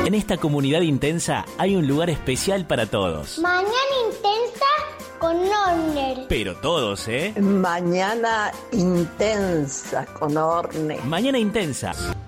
En esta comunidad intensa hay un lugar especial para todos. Mañana intensa con Orne. Pero todos, ¿eh? Mañana intensa con Orne. Mañana intensa.